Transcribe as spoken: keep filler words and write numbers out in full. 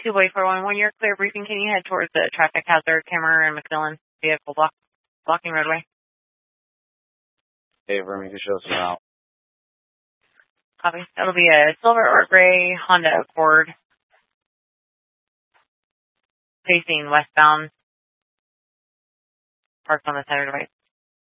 two boy four one, when you're clear briefing, can you head towards the traffic hazard camera and McMillan vehicle block, blocking roadway? Hey, Vermi, can show us around. Copy. That'll be a silver or gray Honda Accord facing westbound, parked on the side of the right.